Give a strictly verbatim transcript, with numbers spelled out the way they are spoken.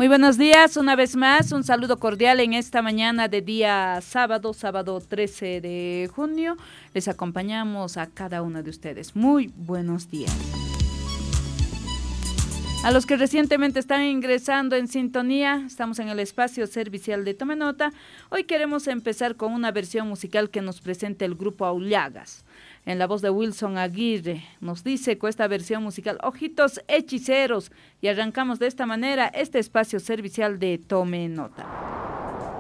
Muy buenos días, una vez más, un saludo cordial en esta mañana de día sábado, sábado trece de junio. Les acompañamos a cada uno de ustedes. Muy buenos días. A los que recientemente están ingresando en sintonía, estamos en el espacio servicial de Tome Nota. Hoy queremos empezar con una versión musical que nos presenta el grupo Aullagas. En la voz de Wilson Aguirre, nos dice con esta versión musical Ojitos Hechiceros, y arrancamos de esta manera este espacio servicial de Tome Nota.